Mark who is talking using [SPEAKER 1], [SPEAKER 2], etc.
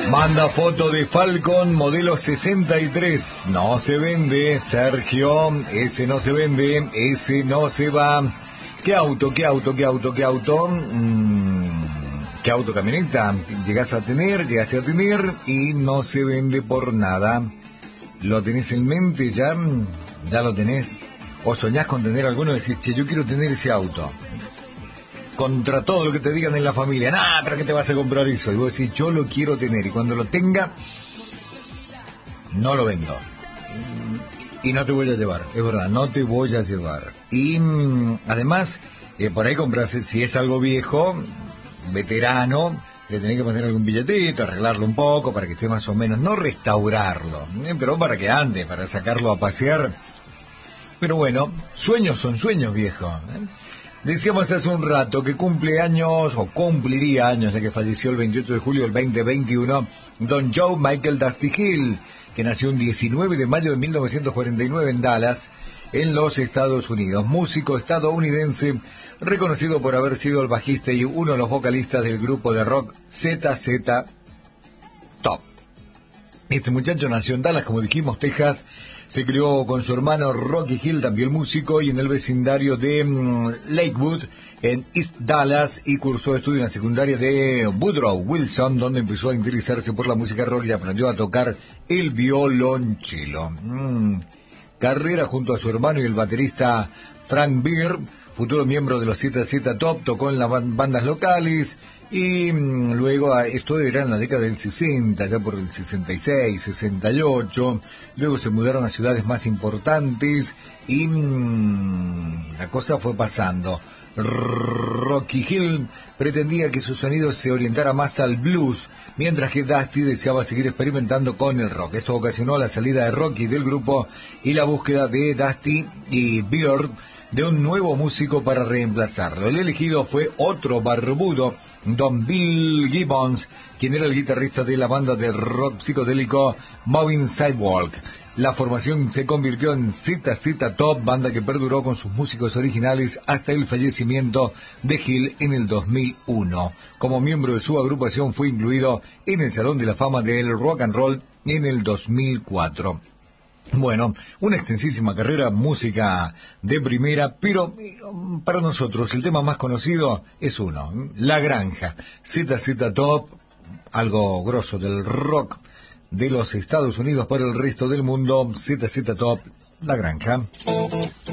[SPEAKER 1] Manda foto de Falcon modelo 63. No se vende, Sergio. Ese no se vende, ese no se va. ¿Qué auto? ¿Qué auto? ¿Qué auto, camioneta? Llegaste a tener y no se vende por nada. ¿Lo tenés en mente ya? ¿Ya lo tenés? ¿O soñás con tener alguno y decís, che, yo quiero tener ese auto? Contra todo lo que te digan en la familia, nah, pero ¿qué te vas a comprar eso? Y vos decís, yo lo quiero tener, y cuando lo tenga, no lo vendo. Y no te voy a llevar, es verdad, no te voy a llevar. Y además, por ahí compras, si es algo viejo, veterano, le tenés que poner algún billetito, arreglarlo un poco para que esté más o menos, no restaurarlo, pero para que ande, para sacarlo a pasear. Pero bueno, sueños son sueños, viejo. Decíamos hace un rato que cumple años, o cumpliría años, ya que falleció el 28 de julio del 2021, don Joe Michael Dusty Hill, que nació el 19 de mayo de 1949 en Dallas, en los Estados Unidos. Músico estadounidense, reconocido por haber sido el bajista y uno de los vocalistas del grupo de rock ZZ Top. Este muchacho nació en Dallas, como dijimos, Texas. Se crió con su hermano Rocky Hill, también músico, y en el vecindario de Lakewood, en East Dallas, y cursó estudios en la secundaria de Woodrow Wilson, donde empezó a interesarse por la música rock y aprendió a tocar el violonchelo. Carrera junto a su hermano y el baterista Frank Beer, futuro miembro de los ZZ Top, tocó en las bandas locales. Y luego, esto era en la década del 60, ya por el 66, 68, luego se mudaron a ciudades más importantes y la cosa fue pasando. Rocky Hill pretendía que su sonido se orientara más al blues, mientras que Dusty deseaba seguir experimentando con el rock. Esto ocasionó la salida de Rocky del grupo y la búsqueda de Dusty y Beard de un nuevo músico para reemplazarlo. El elegido fue otro barbudo, don Bill Gibbons, quien era el guitarrista de la banda de rock psicodélico Moving Sidewalk. La formación se convirtió en ZZ Top, banda que perduró con sus músicos originales hasta el fallecimiento de Hill en el 2001. Como miembro de su agrupación fue incluido en el Salón de la Fama del Rock and Roll en el 2004. Bueno, una extensísima carrera, música de primera, pero para nosotros el tema más conocido es uno, La Granja, ZZ Top, algo grosso del rock de los Estados Unidos para el resto del mundo, ZZ Top, La Granja.